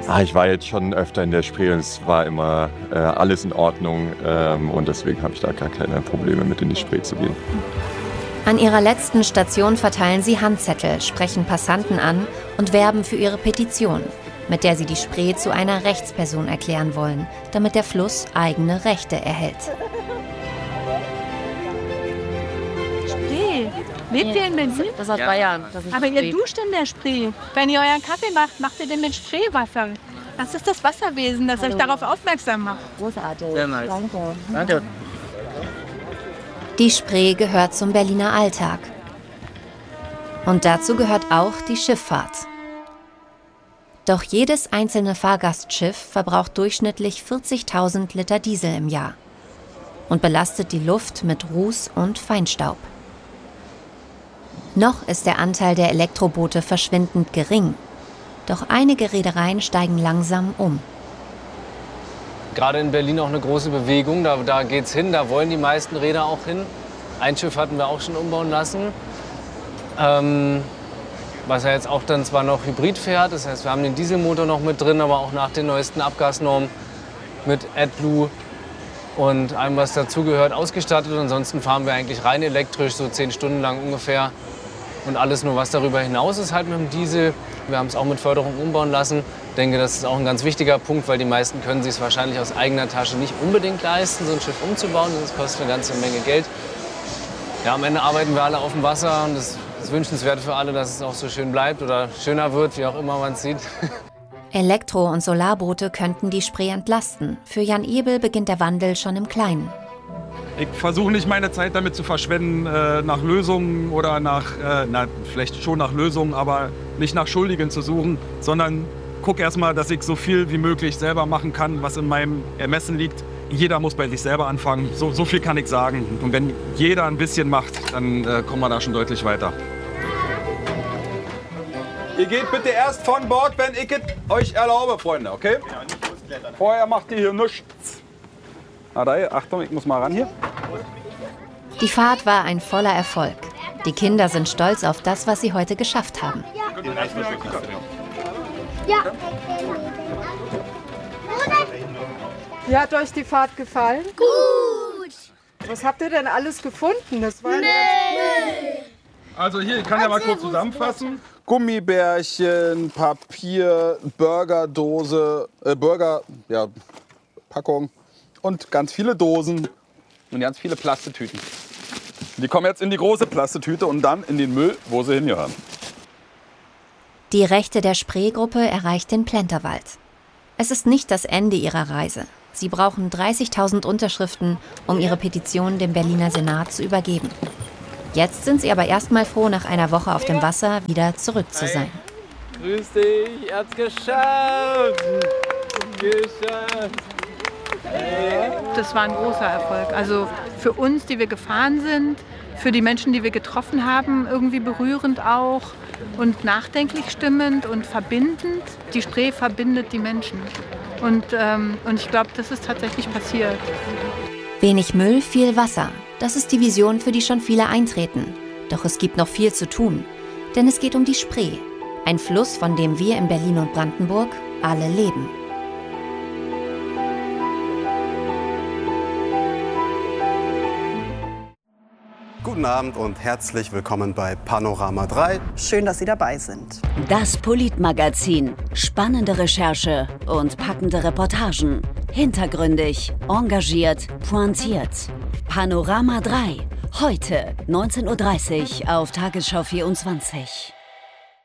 Ich war jetzt schon öfter in der Spree und es war immer alles in Ordnung. Und deswegen habe ich da gar keine Probleme mit in die Spree zu gehen. An ihrer letzten Station verteilen sie Handzettel, sprechen Passanten an und werben für ihre Petition, mit der sie die Spree zu einer Rechtsperson erklären wollen, damit der Fluss eigene Rechte erhält. Spree? Lebt ihr in Berlin? Das ist aus Bayern. Aber ihr duscht in der Spree. Wenn ihr euren Kaffee macht, macht ihr den mit Spreewasser. Das ist das Wasserwesen, das euch darauf aufmerksam macht. Großartig. Sehr nice. Danke. Danke. Die Spree gehört zum Berliner Alltag. Und dazu gehört auch die Schifffahrt. Doch jedes einzelne Fahrgastschiff verbraucht durchschnittlich 40.000 Liter Diesel im Jahr und belastet die Luft mit Ruß und Feinstaub. Noch ist der Anteil der Elektroboote verschwindend gering. Doch einige Reedereien steigen langsam um. Gerade in Berlin auch eine große Bewegung, da geht's hin, da wollen die meisten Räder auch hin. Ein Schiff hatten wir auch schon umbauen lassen, was ja jetzt auch dann zwar noch Hybrid fährt, das heißt wir haben den Dieselmotor noch mit drin, aber auch nach den neuesten Abgasnormen mit AdBlue und allem, was dazugehört, ausgestattet. Und ansonsten fahren wir eigentlich rein elektrisch, so 10 Stunden lang ungefähr. Und alles nur, was darüber hinaus ist, halt mit dem Diesel. Wir haben es auch mit Förderung umbauen lassen. Ich denke, das ist auch ein ganz wichtiger Punkt, weil die meisten können sich es wahrscheinlich aus eigener Tasche nicht unbedingt leisten, so ein Schiff umzubauen. Das kostet eine ganze Menge Geld. Ja, am Ende arbeiten wir alle auf dem Wasser und das ist wünschenswert für alle, dass es auch so schön bleibt oder schöner wird, wie auch immer man es sieht. Elektro- und Solarboote könnten die Spree entlasten. Für Jan Ebel beginnt der Wandel schon im Kleinen. Ich versuche nicht meine Zeit damit zu verschwenden, nach Lösungen oder vielleicht schon nach Lösungen, aber nicht nach Schuldigen zu suchen, sondern gucke erstmal, dass ich so viel wie möglich selber machen kann, was in meinem Ermessen liegt. Jeder muss bei sich selber anfangen, so viel kann ich sagen. Und wenn jeder ein bisschen macht, dann kommen wir da schon deutlich weiter. Ihr geht bitte erst von Bord, wenn ich es euch erlaube, Freunde, okay? Vorher macht ihr hier nichts. Achtung, ich muss mal ran hier. Die Fahrt war ein voller Erfolg. Die Kinder sind stolz auf das, was sie heute geschafft haben. Ja. Wie hat euch die Fahrt gefallen? Gut. Was habt ihr denn alles gefunden? Das war Also hier, ich kann ja mal kurz zusammenfassen. Gummibärchen, Papier, Burgerdose, Packung und ganz viele Dosen und ganz viele Plastetüten. Die kommen jetzt in die große Plastetüte und dann in den Müll, wo sie hingehören. Die Rechte der Spreegruppe erreicht den Plenterwald. Es ist nicht das Ende ihrer Reise. Sie brauchen 30.000 Unterschriften, um ihre Petition dem Berliner Senat zu übergeben. Jetzt sind sie aber erstmal froh, nach einer Woche auf dem Wasser wieder zurück zu sein. Grüß dich, er hat's geschafft! Geschafft! Das war ein großer Erfolg. Also für uns, die wir gefahren sind, für die Menschen, die wir getroffen haben, irgendwie berührend auch und nachdenklich stimmend und verbindend. Die Spree verbindet die Menschen. Und ich glaube, das ist tatsächlich passiert. Wenig Müll, viel Wasser. Das ist die Vision, für die schon viele eintreten. Doch es gibt noch viel zu tun. Denn es geht um die Spree. Ein Fluss, von dem wir in Berlin und Brandenburg alle leben. Guten Abend und herzlich willkommen bei Panorama 3. Schön, dass Sie dabei sind. Das Politmagazin. Spannende Recherche und packende Reportagen. Hintergründig, engagiert, pointiert. Panorama 3. Heute 19:30 Uhr auf Tagesschau 24.